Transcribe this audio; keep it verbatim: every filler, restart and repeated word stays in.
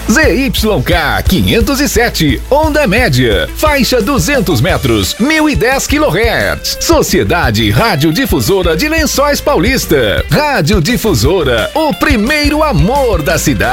Z Y K quinhentos e sete, onda média, faixa duzentos metros, mil e dez quilohertz. Sociedade Radiodifusora de Lençóis Paulista. Rádio Difusora, o primeiro amor da cidade.